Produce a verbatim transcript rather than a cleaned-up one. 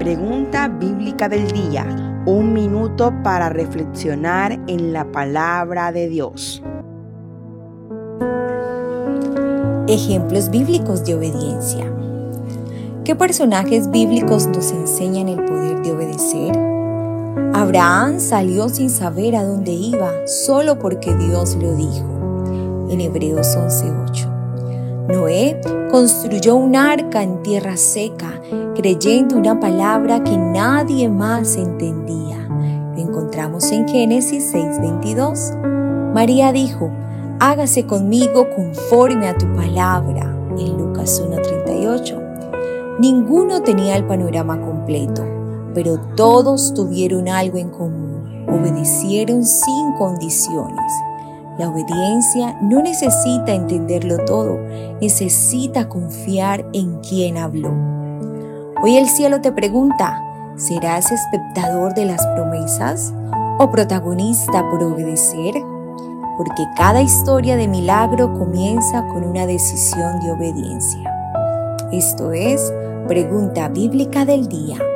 Pregunta bíblica del día. Un minuto para reflexionar en la palabra de Dios. Ejemplos bíblicos de obediencia. ¿Qué personajes bíblicos nos enseñan el poder de obedecer? Abraham salió sin saber a dónde iba, solo porque Dios lo dijo. En Hebreos once ocho. Noé construyó un arca en tierra seca, creyendo una palabra que nadie más entendía. Lo encontramos en Génesis seis veintidós. María dijo: hágase conmigo conforme a tu palabra, en Lucas uno treinta y ocho. Ninguno tenía el panorama completo, pero todos tuvieron algo en común: obedecieron sin condiciones. La obediencia no necesita entenderlo todo, necesita confiar en quien habló. Hoy el cielo te pregunta: ¿serás espectador de las promesas o protagonista por obedecer? Porque cada historia de milagro comienza con una decisión de obediencia. Esto es Pregunta Bíblica del Día.